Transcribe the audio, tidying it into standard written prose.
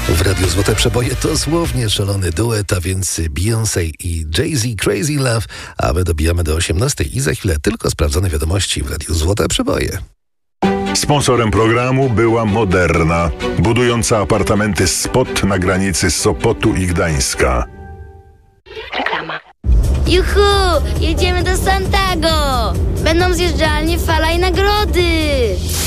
W Radiu Złote Przeboje dosłownie szalony duet, a więc Beyoncé i Jay-Z Crazy Love, a my dobijamy do 18 i za chwilę tylko sprawdzone wiadomości w Radiu Złote Przeboje. Sponsorem programu była Moderna, budująca apartamenty Spot na granicy Sopotu i Gdańska. Reklama. Juhu! Jedziemy do Santago! Będą zjeżdżalnie, fala i nagrody!